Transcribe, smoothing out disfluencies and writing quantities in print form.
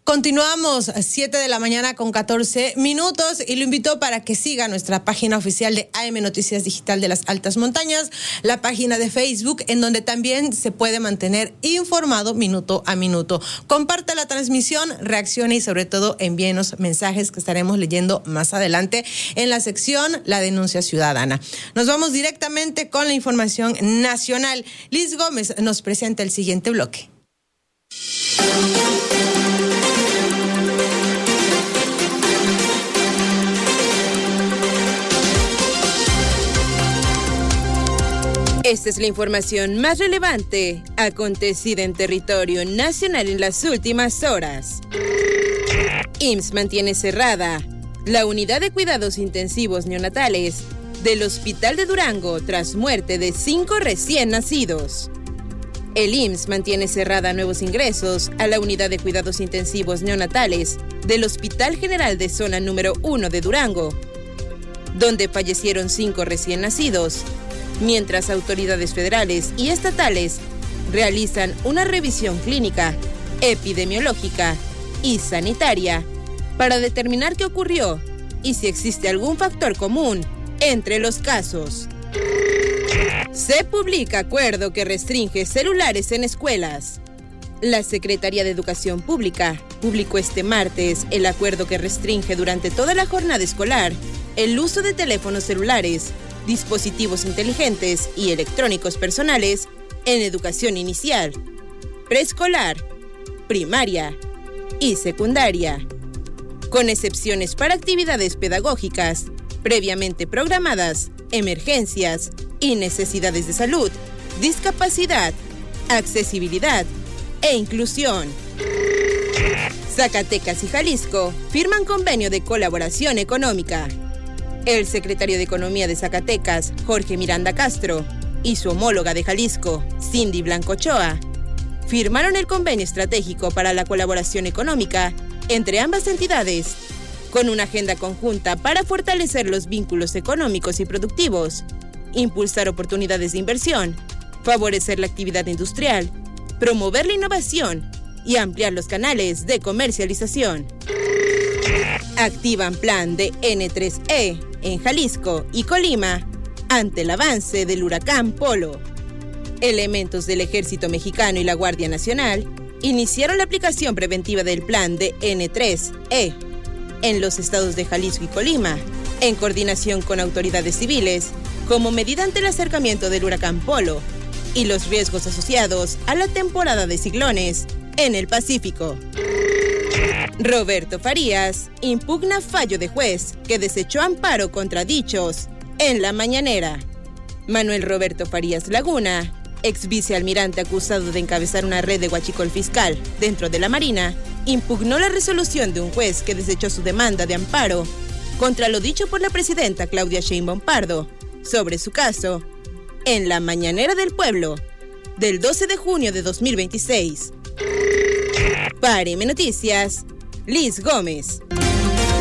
Continuamos a 7 de la mañana con 14 minutos y lo invito para que siga nuestra página oficial de AM Noticias Digital de las Altas Montañas, la página de Facebook, en donde también se puede mantener informado minuto a minuto. Comparta la transmisión, reaccione y sobre todo envíenos mensajes que estaremos leyendo más adelante en la sección La Denuncia Ciudadana. Nos vamos directamente con la información nacional. Liz Gómez nos presenta el siguiente bloque. Esta es la información más relevante acontecida en territorio nacional en las últimas horas. IMSS mantiene cerrada la unidad de cuidados intensivos neonatales del Hospital de Durango tras muerte de 5 recién nacidos. El IMSS mantiene cerrada nuevos ingresos a la unidad de cuidados intensivos neonatales del Hospital General de Zona número 1 de Durango, donde fallecieron 5 recién nacidos, mientras autoridades federales y estatales realizan una revisión clínica, epidemiológica y sanitaria para determinar qué ocurrió y si existe algún factor común entre los casos. Se publica acuerdo que restringe celulares en escuelas. La Secretaría de Educación Pública publicó este martes el acuerdo que restringe durante toda la jornada escolar el uso de teléfonos celulares, dispositivos inteligentes y electrónicos personales en educación inicial, preescolar, primaria y secundaria, con excepciones para actividades pedagógicas previamente programadas, emergencias y necesidades de salud, discapacidad, accesibilidad e inclusión. Zacatecas y Jalisco firman convenio de colaboración económica. El secretario de Economía de Zacatecas, Jorge Miranda Castro, y su homóloga de Jalisco, Cindy Blanco Ochoa, firmaron el convenio estratégico para la colaboración económica entre ambas entidades, con una agenda conjunta para fortalecer los vínculos económicos y productivos, impulsar oportunidades de inversión, favorecer la actividad industrial, promover la innovación y ampliar los canales de comercialización. Activan plan de N3E en Jalisco y Colima ante el avance del huracán Polo. Elementos del Ejército Mexicano y la Guardia Nacional iniciaron la aplicación preventiva del plan de N3E en los estados de Jalisco y Colima, en coordinación con autoridades civiles, como medida ante el acercamiento del huracán Polo y los riesgos asociados a la temporada de ciclones en el Pacífico. Roberto Farías impugna fallo de juez que desechó amparo contra dichos en la mañanera. Manuel Roberto Farías Laguna, ex vicealmirante acusado de encabezar una red de huachicol fiscal dentro de la Marina, impugnó la resolución de un juez que desechó su demanda de amparo contra lo dicho por la presidenta Claudia Sheinbaum Pardo sobre su caso en la Mañanera del Pueblo del 12 de junio de 2026. Para AM Noticias, Liz Gómez.